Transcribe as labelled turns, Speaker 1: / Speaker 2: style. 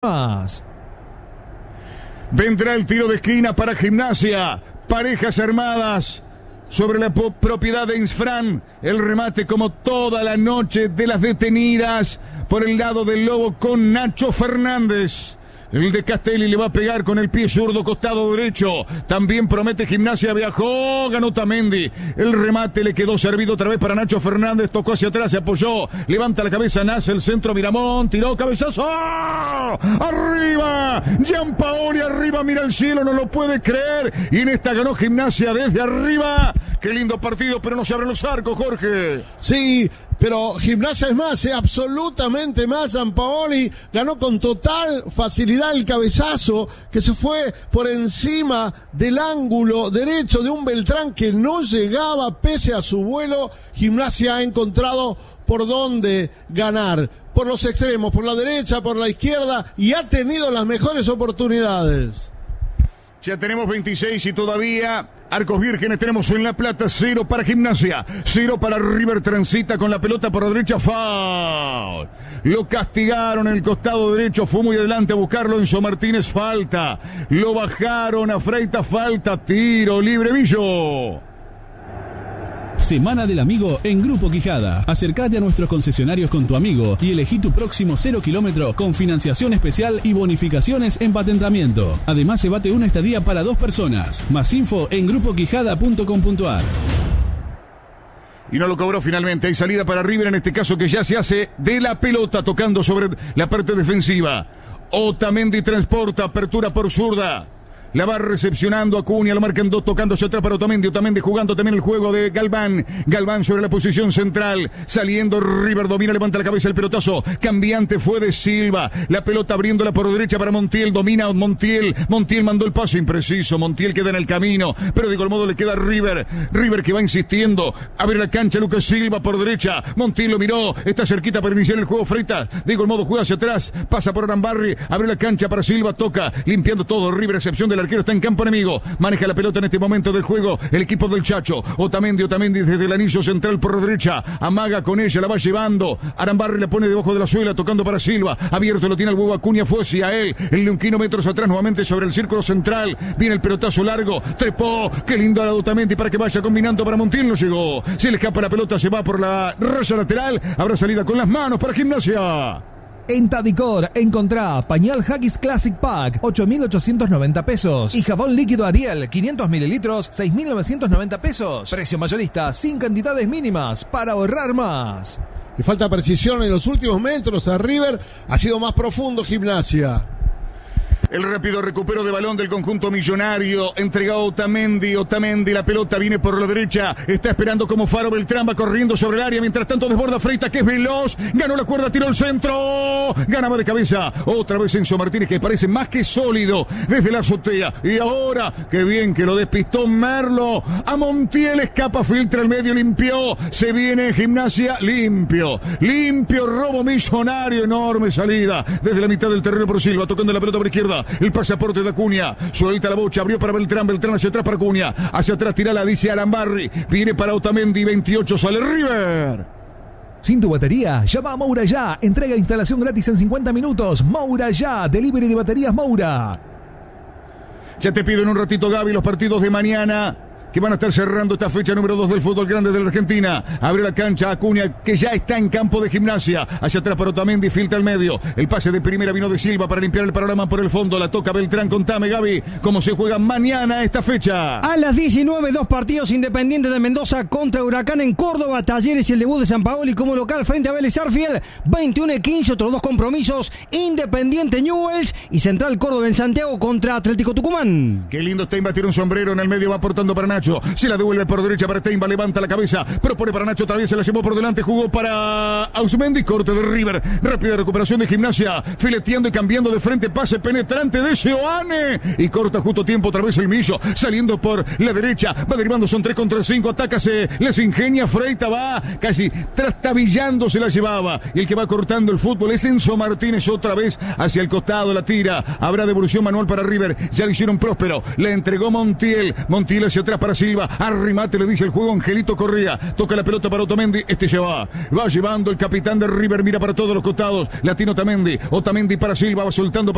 Speaker 1: más.
Speaker 2: Vendrá el tiro de esquina para Gimnasia. Parejas armadas sobre la propiedad de Insfran. El remate como toda la noche de las detenidas por el lado del Lobo con Nacho Fernández. El de Castelli le va a pegar con el pie zurdo, costado derecho. También promete Gimnasia, viajó, ganó Otamendi. El remate le quedó servido otra vez para Nacho Fernández. Tocó hacia atrás, se apoyó. Levanta la cabeza, nace el centro, Miramón. Tiró, cabezazo. ¡Arriba! Gianpaoli arriba, mira el cielo, no lo puede creer. Y en esta ganó Gimnasia desde arriba. Qué lindo partido, pero no se abren los arcos, Jorge.
Speaker 3: Sí, pero Gimnasia es más, absolutamente más. Gianpaoli ganó con total facilidad el cabezazo que se fue por encima del ángulo derecho de un Beltrán que no llegaba pese a su vuelo. Gimnasia ha encontrado por dónde ganar, por los extremos, por la derecha, por la izquierda, y ha tenido las mejores oportunidades.
Speaker 2: Ya tenemos 26 y todavía arcos vírgenes tenemos en La Plata. 0 para Gimnasia, 0 para River. Transita con la pelota por la derecha, foul. Lo castigaron en el costado derecho, fue muy adelante a buscarlo. Enzo Martínez, falta. Lo bajaron a Freitas, falta. Tiro libre, Villo.
Speaker 4: Semana del Amigo en Grupo Quijada. Acércate a nuestros concesionarios con tu amigo y elegí tu próximo 0 kilómetro con financiación especial y bonificaciones en patentamiento. Además, se bate una estadía para 2 personas. Más info en grupoquijada.com.ar.
Speaker 2: Y no lo cobró finalmente. Hay salida para River, en este caso, que ya se hace de la pelota, tocando sobre la parte defensiva. Otamendi transporta, apertura por zurda. La va recepcionando Acuña, lo marcan 2, tocándose atrás para Otamendi. Otamendi jugando también el juego de Galván. Galván sobre la posición central. Saliendo River, domina, levanta la cabeza el pelotazo. Cambiante fue de Silva. La pelota abriéndola por derecha para Montiel. Domina Montiel. Montiel mandó el pase impreciso. Montiel queda en el camino. Pero de igual modo le queda a River. River que va insistiendo. Abre la cancha Lucas Silva por derecha. Montiel lo miró. Está cerquita para iniciar el juego Freitas. De igual modo juega hacia atrás. Pasa por Arambarri. Abre la cancha para Silva. Toca. Limpiando todo. River, excepción del arquero, está en campo enemigo. Maneja la pelota en este momento del juego el equipo del Chacho. Otamendi desde el anillo central por derecha. Amaga con ella, la va llevando. Arambarri la pone debajo de la suela, tocando para Silva. Abierto lo tiene el huevo Acuña, fue hacia él. El Leonquino metros atrás nuevamente sobre el círculo central. Viene el pelotazo largo. Trepó. Qué lindo a Otamendi para que vaya combinando para Montiel. No llegó. Se le escapa la pelota, se va por la raya lateral. Habrá salida con las manos para Gimnasia.
Speaker 1: En Tadicor encontrá pañal Haggis Classic Pack, 8.890 pesos. Y jabón líquido Ariel, 500 mililitros, 6.990 pesos. Precio mayorista, sin cantidades mínimas, para ahorrar más.
Speaker 3: Y falta precisión en los últimos metros a River. Ha sido más profundo Gimnasia.
Speaker 2: El rápido recupero de balón del conjunto millonario. Entregado Otamendi. Otamendi, la pelota viene por la derecha. Está esperando como faro. Beltrán va corriendo sobre el área. Mientras tanto desborda Freitas, que es veloz. Ganó la cuerda, tiró el centro. Ganaba de cabeza. Otra vez Enzo Martínez, que parece más que sólido desde la azotea. Y ahora, qué bien que lo despistó Merlo. A Montiel escapa, filtra el medio, limpió. Se viene Gimnasia, limpio. Limpio, robo millonario. Enorme salida desde la mitad del terreno por Silva. Tocando la pelota por izquierda. El pasaporte de Acuña, suelta la bocha, abrió para Beltrán, Beltrán hacia atrás para Acuña, hacia atrás tirala, dice Arambarri, viene para Otamendi, 28, sale River.
Speaker 1: Sin tu batería, llama a Moura Ya, entrega e instalación gratis en 50 minutos, Moura Ya, delivery de baterías Moura.
Speaker 2: Ya te pido en un ratito, Gaby, los partidos de mañana, que van a estar cerrando esta fecha número 2 del fútbol grande de la Argentina. Abre la cancha Acuña, que ya está en campo de Gimnasia. Hacia atrás para Otamendi, filtra el medio. El pase de primera vino de Silva para limpiar el panorama por el fondo. La toca Beltrán. Contame, Gaby, cómo se juega mañana esta fecha.
Speaker 5: A las 19, 2 partidos. Independiente de Mendoza contra Huracán en Córdoba. Talleres y el debut de Sampaoli como local frente a Vélez Sarsfield. 21 y 15, otros 2 compromisos. Independiente Newell's y Central Córdoba en Santiago contra Atlético Tucumán.
Speaker 2: Qué lindo está Imba, tira un sombrero en el medio, va aportando para Nacho. Se la devuelve por derecha para Teimba, levanta la cabeza, propone para Nacho, otra vez se la llevó por delante, jugó para Ausmendi, corte de River, rápida recuperación de Gimnasia, fileteando y cambiando de frente, pase penetrante de Seoane, y corta justo tiempo otra vez el Millo, saliendo por la derecha, va derivando, son 3 contra 5, ataca, se les ingenia, Freitas va casi trastabillando, se la llevaba, y el que va cortando el fútbol es Enzo Martínez, otra vez hacia el costado, la tira, habrá devolución manual para River, ya lo hicieron próspero, le entregó Montiel hacia atrás para Silva, arrimate le dice el juego Angelito Correa, toca la pelota para Otamendi, este se va llevando el capitán de River, mira para todos los costados, latino Otamendi para Silva, va soltando